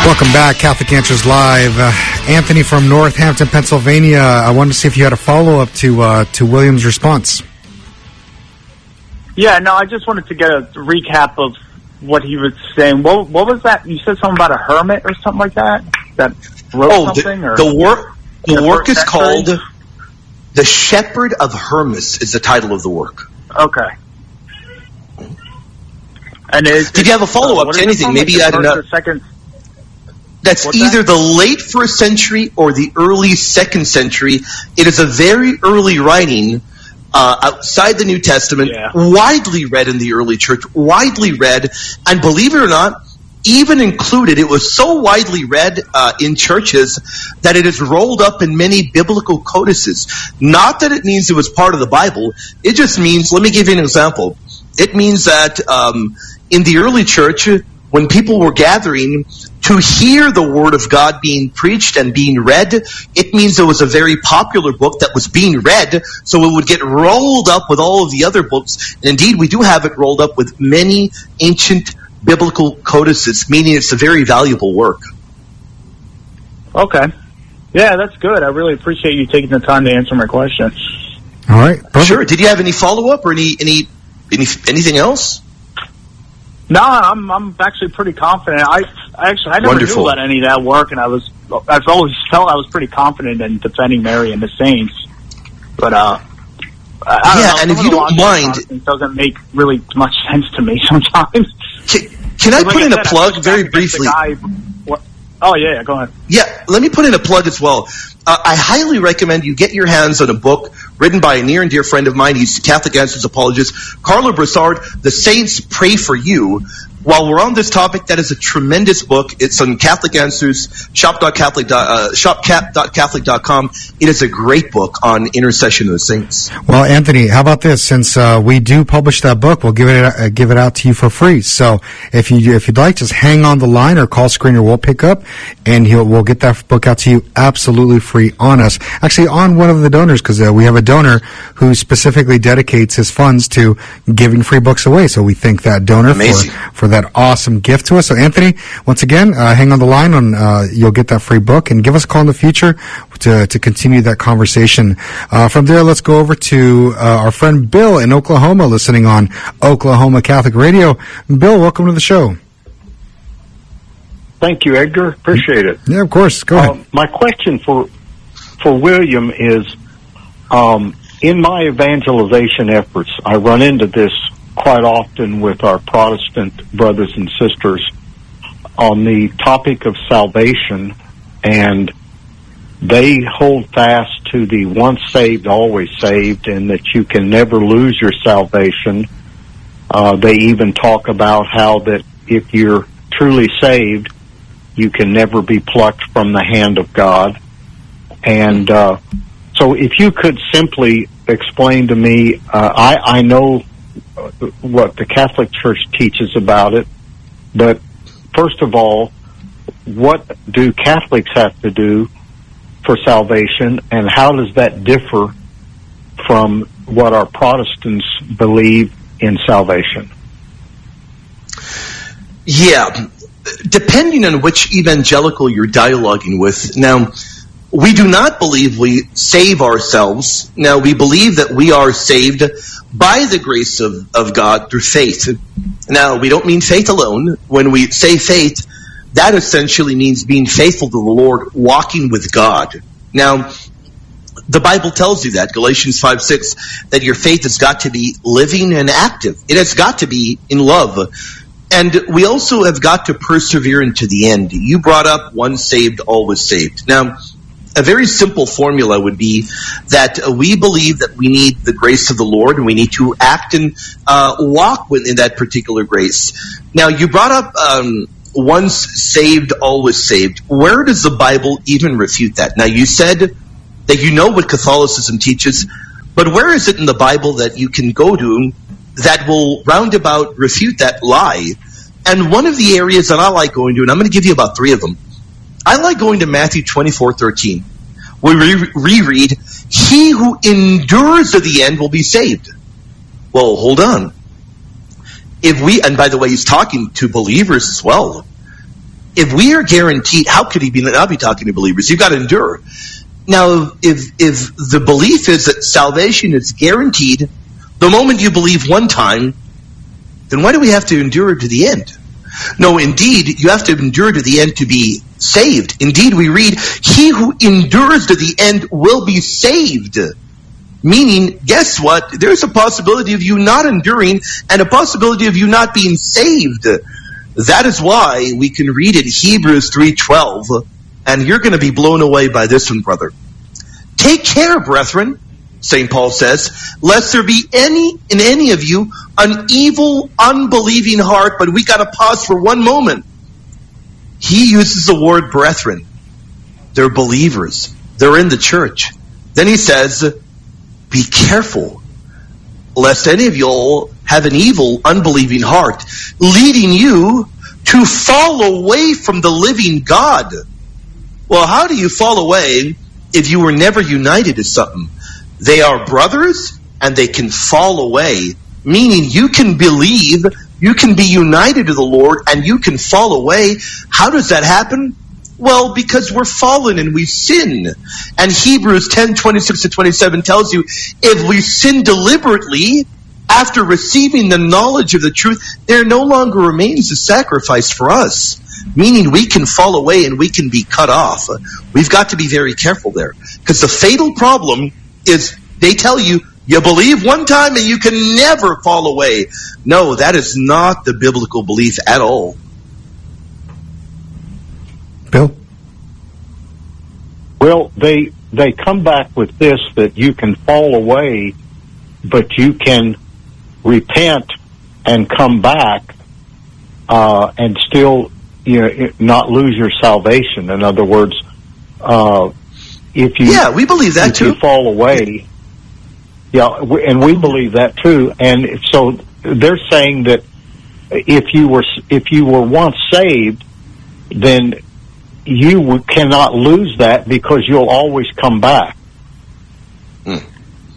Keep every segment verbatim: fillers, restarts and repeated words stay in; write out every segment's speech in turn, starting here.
Welcome back, Catholic Answers Live. Uh, Anthony from Northampton, Pennsylvania. I wanted to see if you had a follow-up to uh, to William's response. Yeah, no, I just wanted to get a recap of what he was saying. What, what was that? You said something about a hermit or something like that? That wrote oh, something? The, or the work, the, the work is century? called The Shepherd of Hermas is the title of the work. Okay. And is, Did you have a follow-up uh, to anything? Maybe you had another... Second... That's What's either that? the late first century or the early second century. It is a very early writing uh, outside the New Testament, yeah. widely read in the early church, widely read, and believe it or not, even included, it was so widely read uh, in churches that it is rolled up in many biblical codices. Not that it means it was part of the Bible. It just means, let me give you an example. It means that um, in the early church, when people were gathering to hear the Word of God being preached and being read, it means it was a very popular book that was being read, so it would get rolled up with all of the other books. And indeed, we do have it rolled up with many ancient biblical codices, meaning it's a very valuable work. Okay. Yeah, that's good. I really appreciate you taking the time to answer my question. All right. Perfect. Sure. Did you have any follow-up or any, any, any anything else? No, I'm I'm actually pretty confident. I, I actually I never Wonderful. knew about any of that work, and I was I've always felt I was pretty confident in defending Mary and the saints. But uh, I, I yeah, don't know, and if you don't mind, it doesn't make really much sense to me sometimes. Can, can I like put I in said, a plug very the briefly? guy, what, oh yeah, yeah, go ahead. Yeah, let me put in a plug as well. Uh, I highly recommend you get your hands on a book written by a near and dear friend of mine. He's a Catholic Answers apologist, Carlo Broussard, The Saints Pray for You. While we're on this topic, that is a tremendous book. It's on Catholic Answers, shop dot catholic dot catholic dot com. It is a great book on intercession of the saints. Well, Anthony, how about this? Since uh, we do publish that book, we'll give it uh, give it out to you for free. So if you if you'd like, just hang on the line or call Screener. We'll pick up, and he'll we'll get that book out to you absolutely free on us. Actually, on one of the donors, because uh, we have a donor who specifically dedicates his funds to giving free books away. So we thank that donor Amazing. for for that awesome gift to us. So Anthony, once again, uh, hang on the line, on uh, you'll get that free book, and give us a call in the future to to continue that conversation. Uh, from there, let's go over to uh, our friend Bill in Oklahoma, listening on Oklahoma Catholic Radio. Bill, welcome to the show. Thank you, Edgar. Appreciate it. Yeah, of course. Go uh, ahead. My question for for William is, um, in my evangelization efforts, I run into this quite often with our Protestant brothers and sisters on the topic of salvation, and they hold fast to the once saved, always saved, and that you can never lose your salvation. Uh, they even talk about how that if you're truly saved, you can never be plucked from the hand of God. And uh, so if you could simply explain to me, uh, I, I know what the Catholic Church teaches about it, but first of all, what do Catholics have to do for salvation, and how does that differ from what our Protestants believe in salvation? Yeah, depending on which evangelical you're dialoguing with. Now, we do not believe we save ourselves. Now, we believe that we are saved by the grace of, of God through faith. Now, we don't mean faith alone. When we say faith, that essentially means being faithful to the Lord, walking with God. Now, the Bible tells you that, Galatians five six, that your faith has got to be living and active. It has got to be in love. And we also have got to persevere into the end. You brought up once saved, always saved. Now, a very simple formula would be that uh, we believe that we need the grace of the Lord, and we need to act and uh, walk within that particular grace. Now, you brought up um, once saved, always saved. Where does the Bible even refute that? Now, you said that you know what Catholicism teaches, but where is it in the Bible that you can go to that will roundabout refute that lie? And one of the areas that I like going to, and I'm going to give you about three of them, I like going to Matthew twenty-four thirteen, where we re- reread, "He who endures to the end will be saved." Well, hold on. If we, and by the way, he's talking to believers as well. if we are guaranteed, how could he be not be talking to believers? You've got to endure. Now, if if the belief is that salvation is guaranteed the moment you believe one time, then why do we have to endure to the end? No, indeed, you have to endure to the end to be saved. Indeed, we read, he who endures to the end will be saved. Meaning, guess what? There's a possibility of you not enduring and a possibility of you not being saved. That is why we can read it, Hebrews three twelve, and you're going to be blown away by this one, brother. Take care, brethren, Saint Paul says, lest there be any in any of you an evil, unbelieving heart. But we got to pause for one moment. He uses the word brethren. They're believers. They're in the church. Then he says, be careful, lest any of you all have an evil, unbelieving heart, leading you to fall away from the living God. Well, how do you fall away if you were never united to something? They are brothers, and they can fall away, meaning you can believe, you can be united to the Lord, and you can fall away. How does that happen? Well, because we're fallen and we sin. And Hebrews ten twenty-six to twenty-seven tells you, if we sin deliberately, after receiving the knowledge of the truth, there no longer remains a sacrifice for us. Meaning we can fall away and we can be cut off. We've got to be very careful there. Because the fatal problem is they tell you, you believe one time and you can never fall away. No, that is not the biblical belief at all. Bill? Well, they they come back with this, that you can fall away, but you can repent and come back uh, and still, you know, not lose your salvation. In other words, uh, if you yeah, we believe that if too. you fall away, yeah, and we believe that too. And so they're saying that if you were if you were once saved, then you cannot lose that because you'll always come back. Hmm. Let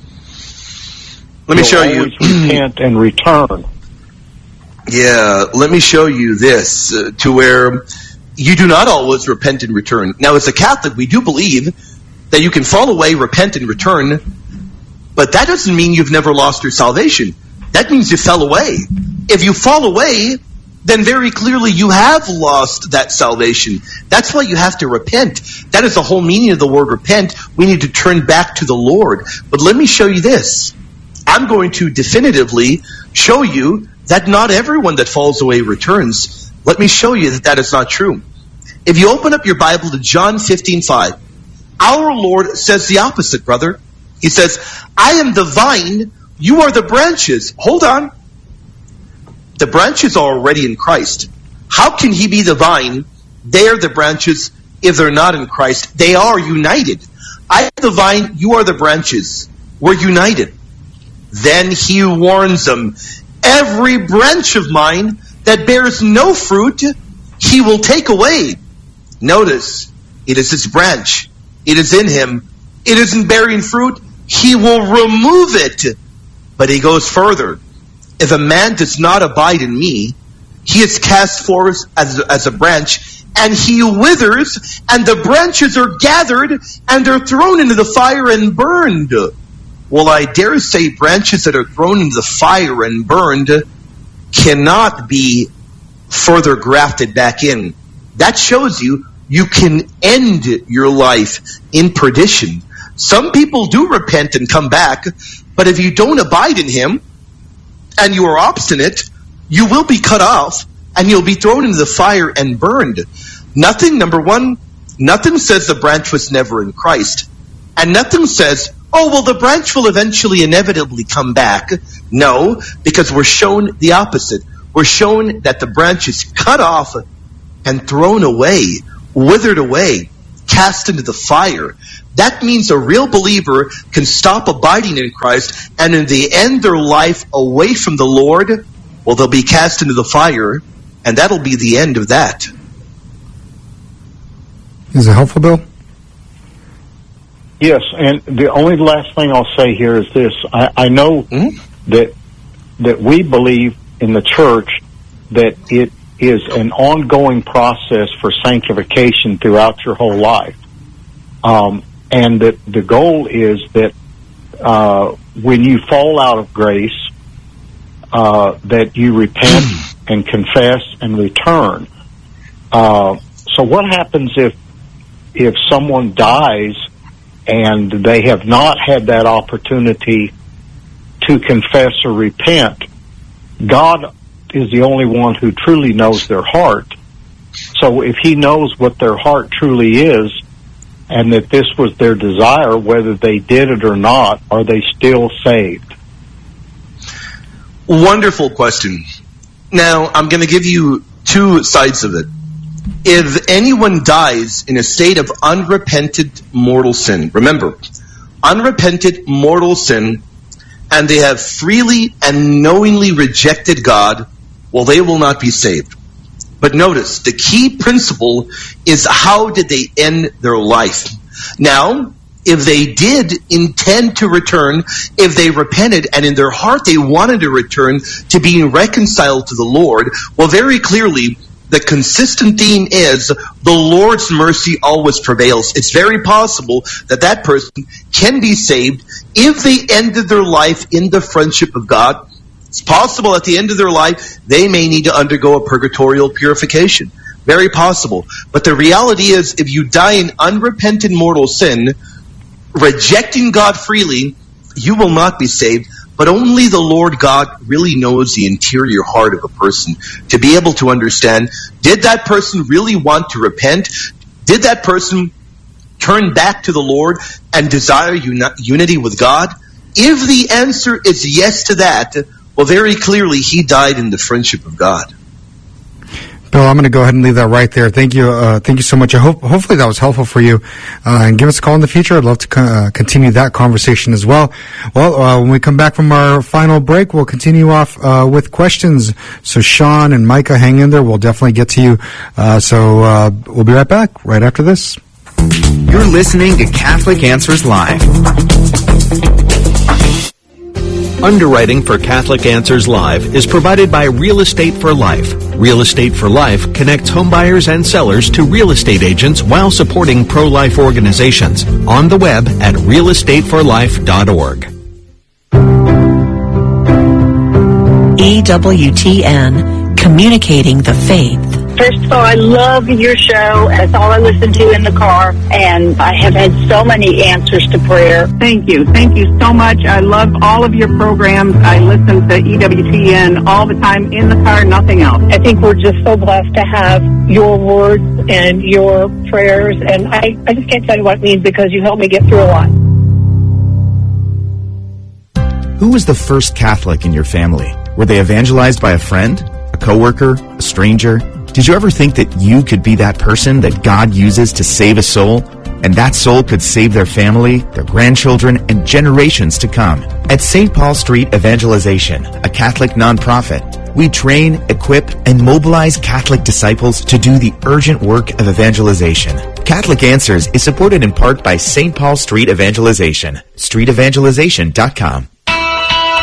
you'll me show you. Repent and return. Yeah, let me show you this uh, to where you do not always repent and return. Now, as a Catholic, we do believe that you can fall away, repent, and return, but that doesn't mean you've never lost your salvation. That means you fell away. If you fall away, then very clearly you have lost that salvation. That's why you have to repent. That is the whole meaning of the word repent. We need to turn back to the Lord. But let me show you this. I'm going to definitively show you that not everyone that falls away returns. Let me show you that that is not true. If you open up your Bible to John fifteen five, our Lord says the opposite, brother. He says, I am the vine, you are the branches. Hold on. The branches are already in Christ. How can he be the vine? They are the branches if they're not in Christ. They are united. I am the vine, you are the branches. We're united. Then he warns them, every branch of mine that bears no fruit, he will take away. Notice, it is his branch. It is in him. It isn't bearing fruit. He will remove it. But he goes further. If a man does not abide in me, he is cast forth as, as a branch, and he withers, and the branches are gathered, and are thrown into the fire and burned. Well, I dare say branches that are thrown into the fire and burned cannot be further grafted back in. That shows you you can end your life in perdition. Some people do repent and come back, but if you don't abide in him, and you are obstinate, you will be cut off, and you'll be thrown into the fire and burned. Nothing, number one, nothing says the branch was never in Christ. And nothing says, oh, well, the branch will eventually inevitably come back. No, because we're shown the opposite. We're shown that the branch is cut off and thrown away, withered away, cast into the fire. That means a real believer can stop abiding in Christ, and in the end their life away from the Lord, well, they'll be cast into the fire, and that'll be the end of that. Is it helpful, Bill? Yes, and the only last thing I'll say here is this. I, I know mm-hmm. that that we believe in the church that it is an ongoing process for sanctification throughout your whole life. Um, and that the goal is that uh, when you fall out of grace, uh, that you repent and confess and return. Uh, so what happens if if someone dies and they have not had that opportunity to confess or repent? God is the only one who truly knows their heart. So if he knows what their heart truly is, and that this was their desire, whether they did it or not, are they still saved? Wonderful question. Now, I'm going to give you two sides of it. If anyone dies in a state of unrepented mortal sin, remember, unrepented mortal sin, and they have freely and knowingly rejected God, well, they will not be saved. But notice, the key principle is how did they end their life? Now, if they did intend to return, if they repented and in their heart they wanted to return to being reconciled to the Lord, well, very clearly, the consistent theme is the Lord's mercy always prevails. It's very possible that that person can be saved if they ended their life in the friendship of God. It's possible at the end of their life, they may need to undergo a purgatorial purification. Very possible. But the reality is, if you die in unrepentant mortal sin, rejecting God freely, you will not be saved. But only the Lord God really knows the interior heart of a person to be able to understand, did that person really want to repent? Did that person turn back to the Lord and desire uni- unity with God? If the answer is yes to that, well, very clearly, he died in the friendship of God. Bill, I'm going to go ahead and leave that right there. Thank you. Uh, thank you so much. I hope, hopefully that was helpful for you. Uh, and give us a call in the future. I'd love to co- uh, continue that conversation as well. Well, uh, when we come back from our final break, we'll continue off uh, with questions. So Sean and Micah, hang in there. We'll definitely get to you. Uh, so uh, we'll be right back right after this. You're listening to Catholic Answers Live. Underwriting for Catholic Answers Live is provided by Real Estate for Life. Real Estate for Life connects homebuyers and sellers to real estate agents while supporting pro-life organizations. On the web at real estate for life dot org. E W T N, communicating the faith. First of all, I love your show. That's all I listen to in the car, and I have had so many answers to prayer. Thank you. Thank you so much. I love all of your programs. I listen to E W T N all the time in the car, nothing else. I think we're just so blessed to have your words and your prayers, and I, I just can't tell you what it means because you help me get through a lot. Who was the first Catholic in your family? Were they evangelized by a friend, a coworker, a stranger? Did you ever think that you could be that person that God uses to save a soul? And that soul could save their family, their grandchildren, and generations to come. At Saint Paul Street Evangelization, a Catholic nonprofit, we train, equip, and mobilize Catholic disciples to do the urgent work of evangelization. Catholic Answers is supported in part by Saint Paul Street Evangelization, street evangelization dot com.